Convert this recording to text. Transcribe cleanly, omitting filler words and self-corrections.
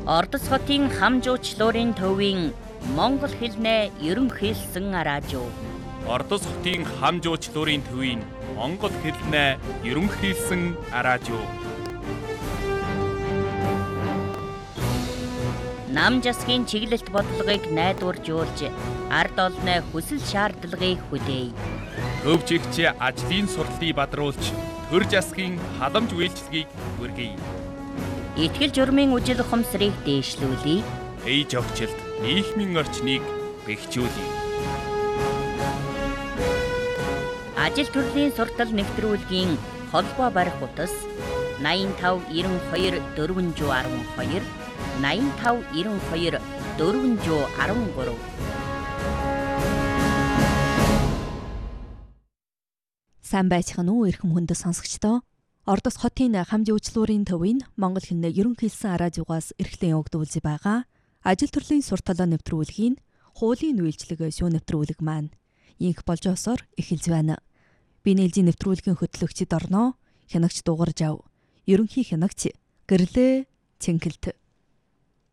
Ордос хотын хам жуучлуурын төвийн Монгол хэлнээ ерөнхийлсэн радио. Ордос хотын хам жуучлуурын төвийн Монгол хэлнээ ерөнхийлсэн радио. Нам засгийн чиглэлт бодлогыг найдваржуулж, ард олны хүсэл шаардлагыг хүлээе. Төвчигч ажлын сурлыг бадруулж, төр засгийн халамж үйлчлэгийг хүргэе. Итгэл журмын үжил ухамсарыг дээшлүүлье. Ээж огчлд нийгмийн орчныг бэхжүүлье. Ажил төрлийн суртал нэвтрүүлгийн холбоо барих утас 85 92 412 85 92 413. Сайн байцгаана уу эрхэм хүндэт сонсогчдоо. Ордос хотын хам жуучлуурын төвийн Монгол хэлний ерөнхийлсэн радиогоос эрхлэн өгдүүлж байгаа ажил төрлийн сурталаа нэвтрүүлгийн хуулийн үйлчлэг шүүн нэвтрүүлэг маань инх болж осоор эхэлж байна. Би нээлжийн нэвтрүүлгийн хөтлөгчд орноо хянагч дугарж ав. Ерөнхий хянагч гэрлээ Цэнгэлт.